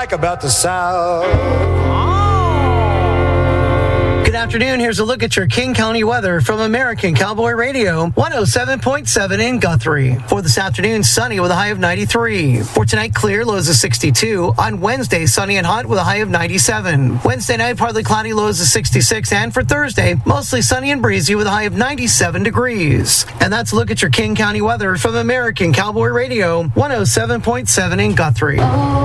like about the South. Good afternoon. Here's a look at your King County weather from American Cowboy Radio, 107.7 in Guthrie. For this afternoon, sunny with a high of 93. For tonight, clear, lows of 62. On Wednesday, sunny and hot with a high of 97. Wednesday night, partly cloudy, lows of 66. And for Thursday, mostly sunny and breezy with a high of 97 degrees. And that's a look at your King County weather from American Cowboy Radio, 107.7 in Guthrie.